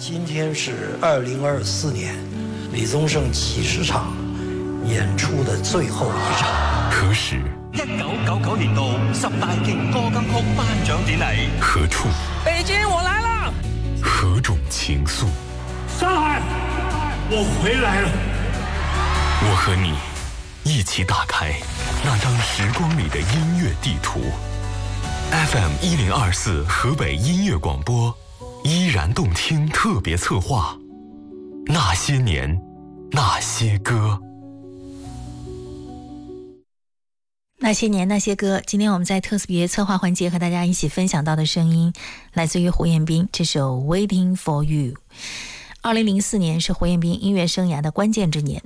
今天是2024年李宗盛70场演出的最后一场。 何时 1999年度10大勁歌金曲頒獎典禮， 何處？ 北京，我來了。 何種情愫？ 上海，我回來了。 我和你一起打開那張時光裡的音樂地圖。FM 1024河北音樂廣播，依然動聽特別策劃，那些年，那些歌。 那些年那些歌，今天我们在特别策划环节和大家一起分享到的声音来自于胡彦斌，这首 Waiting for You。 2004年是胡彦斌音乐生涯的关键之年，